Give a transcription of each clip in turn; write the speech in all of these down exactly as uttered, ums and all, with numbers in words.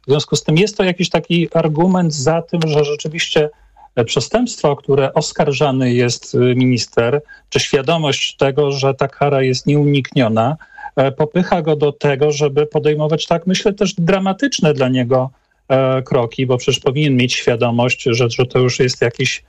W związku z tym jest to jakiś taki argument za tym, że rzeczywiście przestępstwo, o które oskarżany jest minister, czy świadomość tego, że ta kara jest nieunikniona, popycha go do tego, żeby podejmować, tak myślę, też dramatyczne dla niego kroki, bo przecież powinien mieć świadomość, że, że to już jest jakiś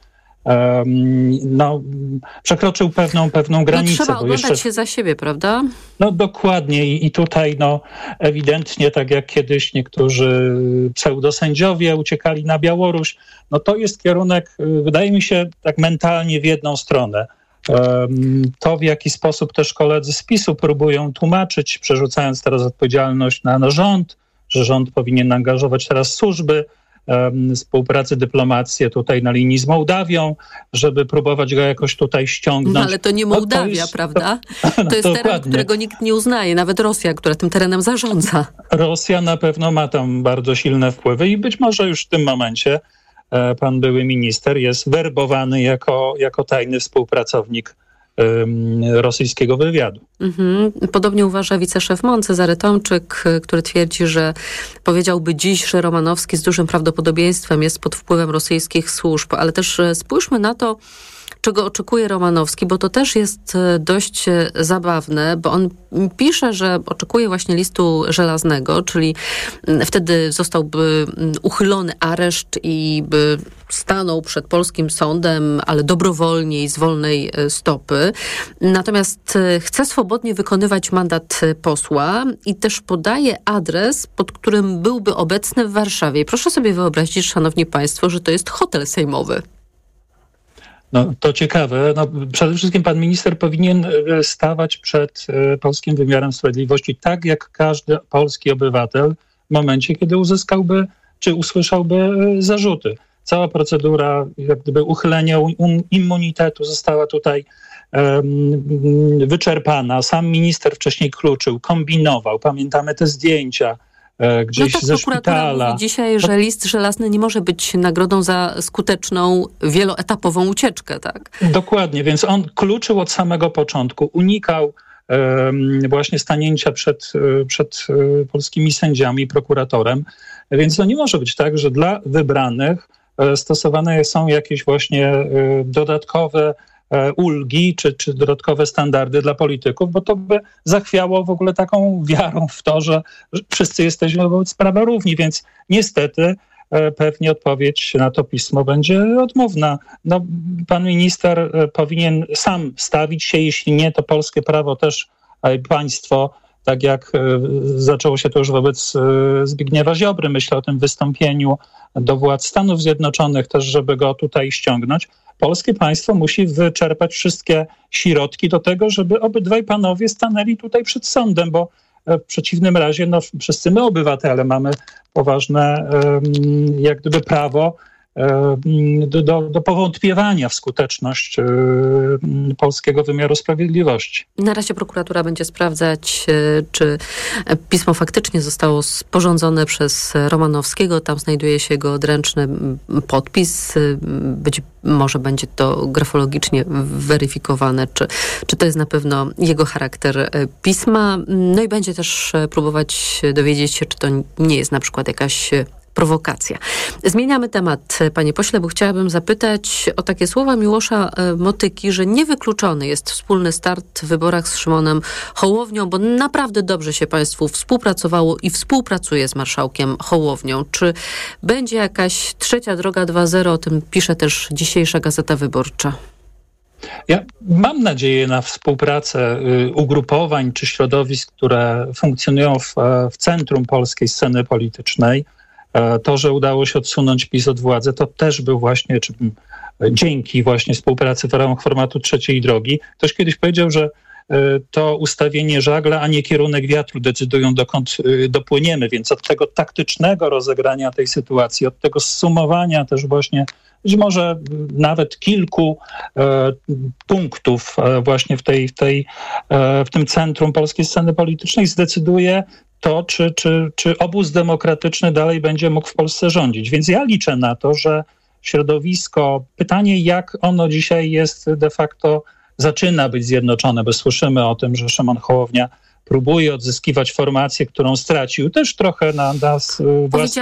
no, przekroczył pewną, pewną granicę. No, trzeba bo oglądać jeszcze, się za siebie, prawda? No dokładnie i, i tutaj no, ewidentnie, tak jak kiedyś niektórzy pseudosędziowie uciekali na Białoruś, no to jest kierunek, wydaje mi się, tak mentalnie w jedną stronę. To, w jaki sposób też koledzy z PiSu próbują tłumaczyć, przerzucając teraz odpowiedzialność na, na rząd, że rząd powinien angażować teraz służby, współpracy, dyplomację tutaj na linii z Mołdawią, żeby próbować go jakoś tutaj ściągnąć. No ale to nie Mołdawia, no, to jest, prawda? To, to jest dokładnie. teren, którego nikt nie uznaje, nawet Rosja, która tym terenem zarządza. Rosja na pewno ma tam bardzo silne wpływy i być może już w tym momencie pan były minister jest werbowany jako, jako tajny współpracownik rosyjskiego wywiadu. Mhm. Podobnie uważa wiceszef MON Cezary Tomczyk, który twierdzi, że powiedziałby dziś, że Romanowski z dużym prawdopodobieństwem jest pod wpływem rosyjskich służb, ale też spójrzmy na to, czego oczekuje Romanowski, bo to też jest dość zabawne, bo on pisze, że oczekuje właśnie listu żelaznego, czyli wtedy zostałby uchylony areszt i by stanął przed polskim sądem, ale dobrowolnie i z wolnej stopy. Natomiast chce swobodnie wykonywać mandat posła i też podaje adres, pod którym byłby obecny w Warszawie. Proszę sobie wyobrazić, szanowni państwo, że to jest hotel sejmowy. No to ciekawe. No, przede wszystkim pan minister powinien stawać przed polskim wymiarem sprawiedliwości tak, jak każdy polski obywatel w momencie, kiedy uzyskałby, czy usłyszałby zarzuty. Cała procedura jak gdyby uchylenia immunitetu została tutaj um, wyczerpana. Sam minister wcześniej kluczył, kombinował. Pamiętamy te zdjęcia gdzieś no tak, ze prokuratura szpitala. Mówi dzisiaj, że list żelazny nie może być nagrodą za skuteczną, wieloetapową ucieczkę, tak? Dokładnie, więc on kluczył od samego początku, unikał um, właśnie stanięcia przed, przed polskimi sędziami, prokuratorem, więc to nie może być tak, że dla wybranych stosowane są jakieś właśnie dodatkowe ulgi czy, czy dodatkowe standardy dla polityków, bo to by zachwiało w ogóle taką wiarą w to, że wszyscy jesteśmy wobec prawa równi, więc niestety pewnie odpowiedź na to pismo będzie odmówna. No, pan minister powinien sam stawić się, jeśli nie, to polskie prawo też, państwo, tak jak zaczęło się to już wobec Zbigniewa Ziobry, myślę o tym wystąpieniu do władz Stanów Zjednoczonych też, żeby go tutaj ściągnąć. Polskie państwo musi wyczerpać wszystkie środki do tego, żeby obydwaj panowie stanęli tutaj przed sądem, bo w przeciwnym razie no, wszyscy my obywatele mamy poważne jak gdyby prawo do, do, do powątpiewania w skuteczność polskiego wymiaru sprawiedliwości. Na razie prokuratura będzie sprawdzać, czy pismo faktycznie zostało sporządzone przez Romanowskiego. Tam znajduje się jego odręczny podpis. Być może będzie to grafologicznie weryfikowane, czy, czy to jest na pewno jego charakter pisma. No i będzie też próbować dowiedzieć się, czy to nie jest na przykład jakaś prowokacja. Zmieniamy temat, panie pośle, bo chciałabym zapytać o takie słowa Miłosza Motyki, że niewykluczony jest wspólny start w wyborach z Szymonem Hołownią, bo naprawdę dobrze się państwu współpracowało i współpracuje z marszałkiem Hołownią. Czy będzie jakaś trzecia droga dwa zero? O tym pisze też dzisiejsza Gazeta Wyborcza. Ja mam nadzieję na współpracę ugrupowań czy środowisk, które funkcjonują w, w centrum polskiej sceny politycznej. To, że udało się odsunąć PiS od władzy, to też był właśnie, czy dzięki właśnie współpracy w ramach formatu trzeciej drogi. Ktoś kiedyś powiedział, że to ustawienie żagla, a nie kierunek wiatru decydują, dokąd dopłyniemy, więc od tego taktycznego rozegrania tej sytuacji, od tego zsumowania też właśnie być może nawet kilku e, punktów e, właśnie w, tej, w, tej, e, w tym centrum polskiej sceny politycznej zdecyduje to, czy, czy, czy obóz demokratyczny dalej będzie mógł w Polsce rządzić. Więc ja liczę na to, że środowisko, pytanie jak ono dzisiaj jest de facto, zaczyna być zjednoczone, bo słyszymy o tym, że Szymon Hołownia próbuje odzyskiwać formację, którą stracił też trochę na nas własnym